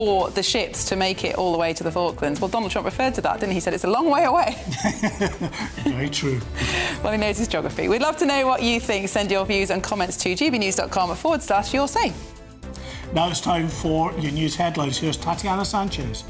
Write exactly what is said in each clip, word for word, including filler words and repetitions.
for the ships to make it all the way to the Falklands. Well, Donald Trump referred to that, didn't he? He said it's a long way away. Very true. Well, he knows his geography. We'd love to know what you think. Send your views and comments to gbnews.com forward slash your say. Now it's time for your news headlines. Here's Tatiana Sanchez.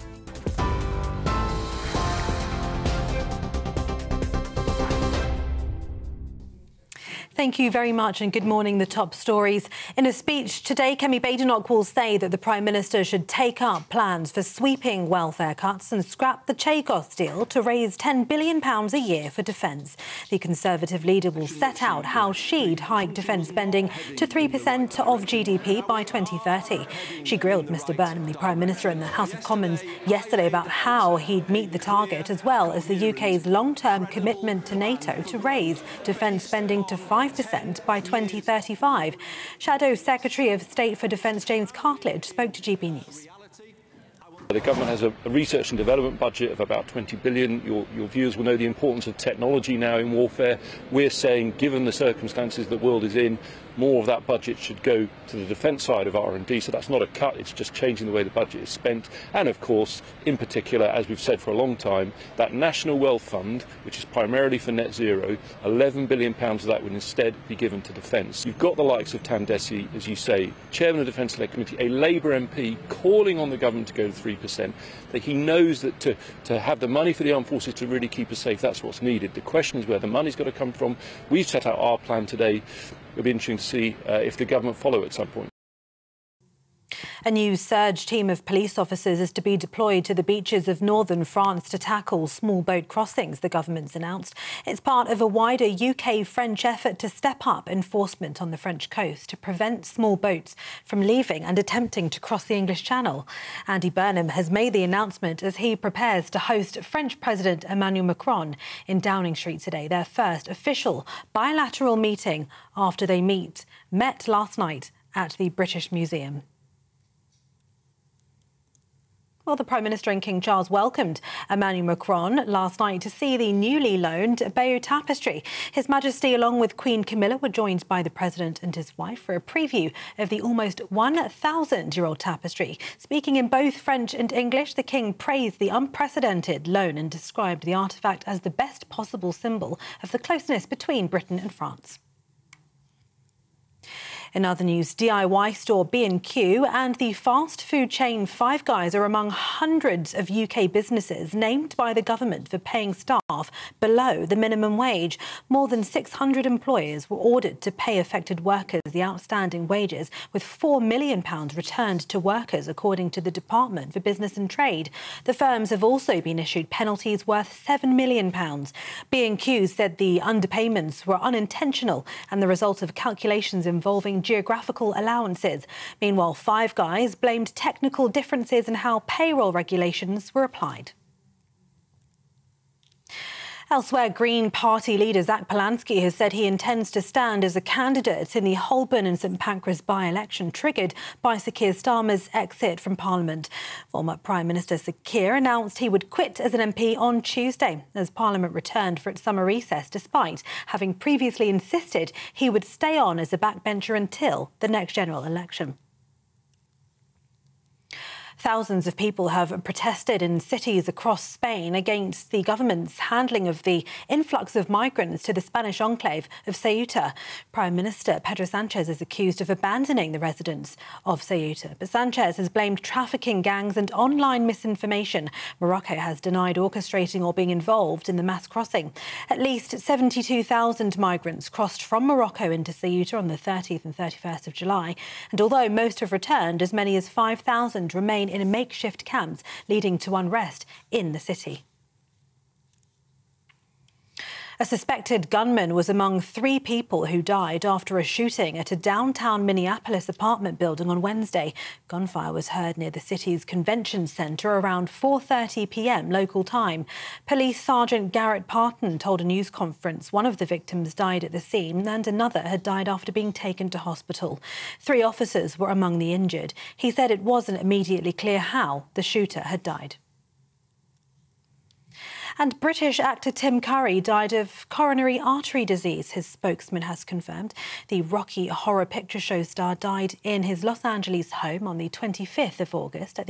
Thank you very much and good morning. The top stories. In a speech today, Kemi Badenoch will say that the Prime Minister should take up plans for sweeping welfare cuts and scrap the Chagos deal to raise ten billion pounds a year for defence. The Conservative leader will set out how she'd hike defence spending to three percent of G D P by twenty thirty. She grilled Mr Burnham, the Prime Minister, in the House of Commons yesterday about how he'd meet the target, as well as the U K's long-term commitment to NATO to raise defence spending to five percent by twenty thirty-five. Shadow Secretary of State for Defence James Cartledge spoke to G B News. The government has a, a research and development budget of about twenty billion pounds. Your, your viewers will know the importance of technology now in warfare. We're saying, given the circumstances the world is in, more of that budget should go to the defence side of R and D. So that's not a cut, it's just changing the way the budget is spent. And of course, in particular, as we've said for a long time, that National Wealth Fund, which is primarily for net zero, eleven billion pounds of that would instead be given to defence. You've got the likes of Tam Desi, as you say, Chairman of the Defence Select Committee, a Labour M P, calling on the government to go to three percent. That he knows that to, to have the money for the armed forces to really keep us safe, that's what's needed. The question is where the money's got to come from. We've set out our plan today. It'll be interesting to see uh, if the government follow at some point. A new surge team of police officers is to be deployed to the beaches of northern France to tackle small boat crossings, the government's announced. It's part of a wider U K-French effort to step up enforcement on the French coast to prevent small boats from leaving and attempting to cross the English Channel. Andy Burnham has made the announcement as he prepares to host French President Emmanuel Macron in Downing Street today, their first official bilateral meeting after they meet met last night at the British Museum. Well, the Prime Minister and King Charles welcomed Emmanuel Macron last night to see the newly loaned Bayeux Tapestry. His Majesty, along with Queen Camilla, were joined by the President and his wife for a preview of the almost one thousand year old tapestry. Speaking in both French and English, the King praised the unprecedented loan and described the artefact as the best possible symbol of the closeness between Britain and France. In other news, D I Y store B and Q and the fast food chain Five Guys are among hundreds of U K businesses named by the government for paying staff below the minimum wage. More than six hundred employers were ordered to pay affected workers the outstanding wages, with four million pounds returned to workers, according to the Department for Business and Trade. The firms have also been issued penalties worth seven million pounds. B and Q said the underpayments were unintentional and the result of calculations involving geographical allowances. Meanwhile, Five Guys blamed technical differences in how payroll regulations were applied. Elsewhere, Green Party leader Zach Polanski has said he intends to stand as a candidate in the Holborn and St Pancras by-election triggered by Sir Keir Starmer's exit from Parliament. Former Prime Minister Sir Keir announced he would quit as an M P on Tuesday as Parliament returned for its summer recess, despite having previously insisted he would stay on as a backbencher until the next general election. Thousands of people have protested in cities across Spain against the government's handling of the influx of migrants to the Spanish enclave of Ceuta. Prime Minister Pedro Sanchez is accused of abandoning the residents of Ceuta, but Sanchez has blamed trafficking gangs and online misinformation. Morocco has denied orchestrating or being involved in the mass crossing. At least seventy-two thousand migrants crossed from Morocco into Ceuta on the thirtieth and thirty-first of July, and although most have returned, as many as five thousand remain in makeshift camps, leading to unrest in the city. A suspected gunman was among three people who died after a shooting at a downtown Minneapolis apartment building on Wednesday. Gunfire was heard near the city's convention centre around four thirty p m local time. Police Sergeant Garrett Parton told a news conference one of the victims died at the scene and another had died after being taken to hospital. Three officers were among the injured. He said it wasn't immediately clear how the shooter had died. And British actor Tim Curry died of coronary artery disease, his spokesman has confirmed. The Rocky Horror Picture Show star died in his Los Angeles home on the twenty-fifth of August at the